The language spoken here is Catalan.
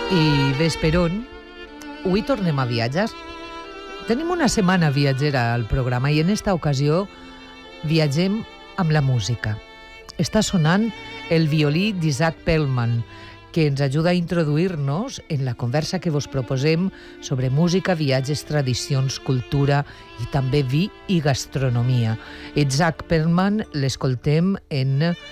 I Vesperon, avui tornem a viatjar. Tenim una setmana viatgera al programa i en esta ocasió viatgem amb la música. Està sonant el violí d'Isaac Perlman, que ens ajuda a introduir-nos en la conversa que vos proposem sobre música, viatges, tradicions, cultura i també vi i gastronomia. Isaac Perlman l'escoltem en